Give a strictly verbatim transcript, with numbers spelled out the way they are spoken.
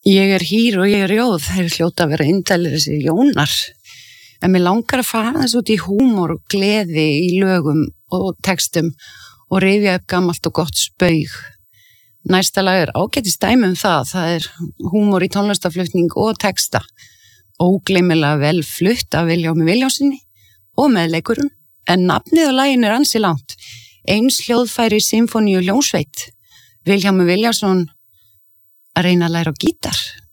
Ég er hýr og ég er rjóð, þeir hljóta að vera indælir þessi Jónar. En mér langar að fara þess út í húmor og gleði í lögum og textum og rifja upp gamalt og gott spaug. Næsta lag er ágætis dæmi um það, það er húmor í tónlistaflutning og texta. Ógleymilega vel flutt af Vilhjálmi Vilhjálmssyni og meðleikurinn, en nafnið á laginu er ansi langt. Eins hljóðfæri symfóníu hljómsveit. Vilhjálmur Vilhjálmsson að reyna að læra á gítar.